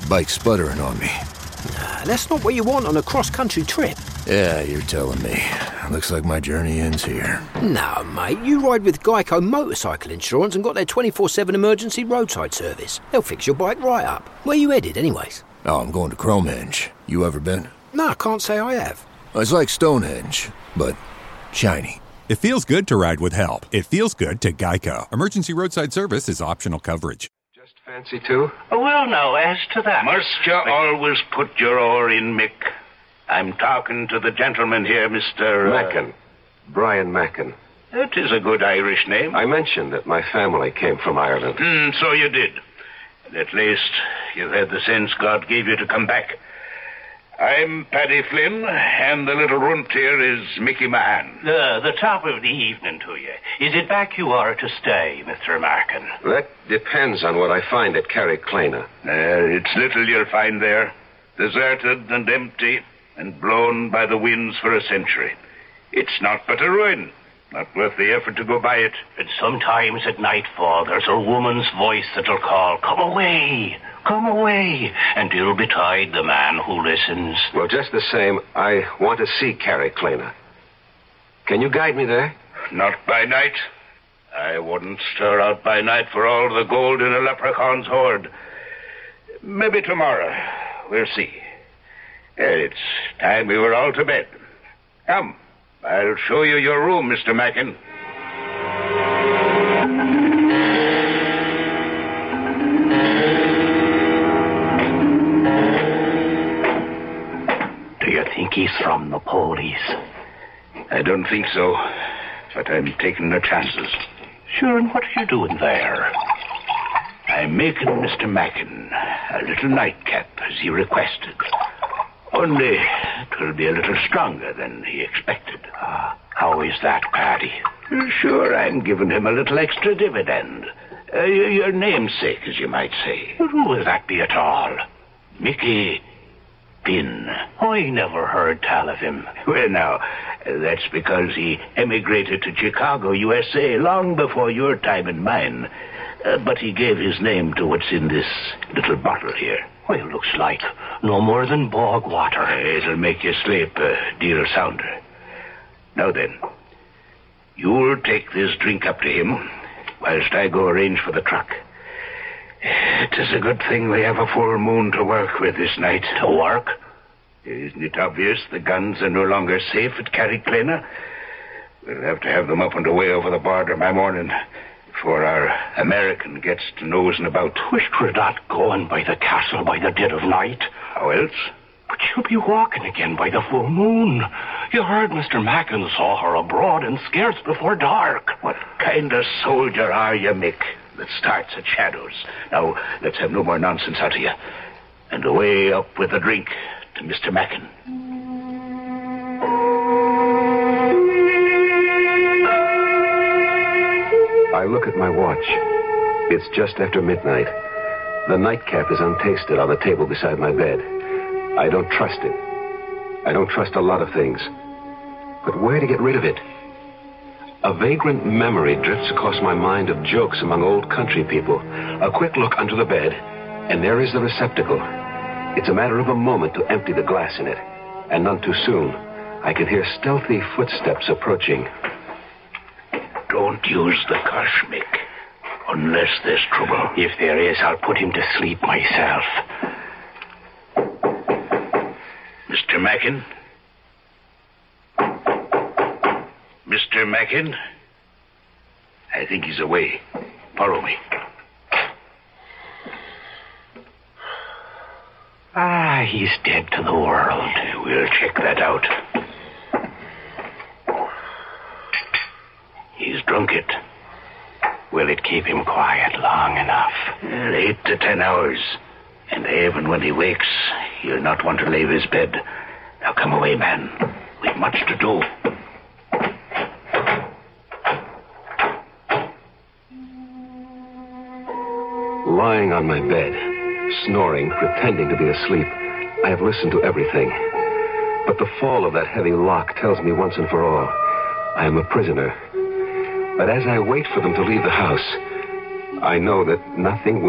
Bike sputtering on me. Nah, that's not what you want on a cross-country trip. Yeah, you're telling me. Looks like my journey ends here. No, mate, you ride with Geico Motorcycle Insurance and got their 24/7 emergency roadside service. They'll fix your bike right up. Where you headed, anyways? Oh, I'm going to Cromhenge. You ever been? No, I can't say I have. It's like Stonehenge, but shiny. It feels good to ride with help. It feels good to Geico. Emergency roadside service is optional coverage. Just fancy too? Well, now, as to that... Must you always put your oar in, Mick? I'm talking to the gentleman here, Mr. Mackin. Brian Mackin. That is a good Irish name. I mentioned that my family came from Ireland. So you did. At least you had the sense God gave you to come back. I'm Paddy Flynn, and the little runt here is Mickey Mahan. The top of the evening to you. Is it back you are to stay, Mr. Markin? That depends on what I find at Carricklana. It's little you'll find there. Deserted and empty, and blown by the winds for a century. It's not but a ruin. Not worth the effort to go by it. And sometimes at nightfall, there's a woman's voice that'll call, "Come away, come away," and ill betide the man who listens. Well, just the same, I want to see Carricklana. Can you guide me there? Not by night. I wouldn't stir out by night for all the gold in a leprechaun's hoard. Maybe tomorrow. We'll see. It's time we were all to bed. Come, I'll show you your room, Mr. Mackin. Do you think he's from the police? I don't think so, but I'm taking the chances. Sure, and what are you doing there? I'm making Mr. Mackin a little nightcap, as he requested. Only, 'twill be a little stronger than he expected. How is that, Paddy? Sure, I'm giving him a little extra dividend. Your namesake, as you might say. But who will that be at all? Mickey Finn. I never heard tell of him. Well, now, that's because he emigrated to Chicago, USA, long before your time and mine. But he gave his name to what's in this little bottle here. Well, it looks like no more than bog water. It'll make you sleep a deal sounder. Now then, you'll take this drink up to him, whilst I go arrange for the truck. It is a good thing we have a full moon to work with this night. To work? Isn't it obvious the guns are no longer safe at Carricklana? We'll have to have them up and away over the border by morning, before our American gets to nosing about. Wish 'twere not going by the castle by the dead of night. How else? But she'll be walking again by the full moon. You heard Mr. Mackin saw her abroad and scarce before dark. What kind of soldier are you, Mick, that starts at shadows? Now, let's have no more nonsense out of you. And away up with a drink to Mr. Mackin. I look at my watch. It's just after midnight. The nightcap is untasted on the table beside my bed. I don't trust it. I don't trust a lot of things. But where to get rid of it? A vagrant memory drifts across my mind of jokes among old country people. A quick look under the bed, and there is the receptacle. It's a matter of a moment to empty the glass in it. And none too soon. I can hear stealthy footsteps approaching. Don't use the curse, Mick, unless there's trouble. If there is, I'll put him to sleep myself. Mr. Mackin? Mr. Mackin? I think he's away. Follow me. He's dead to the world. We'll check that out. He's drunk it. Will it keep him quiet long enough? 8 to 10 hours. And even when he wakes, he'll not want to leave his bed. Now come away, man. We've much to do. Lying on my bed, snoring, pretending to be asleep, I have listened to everything. But the fall of that heavy lock tells me once and for all, I am a prisoner. But as I wait for them to leave the house, I know that nothing will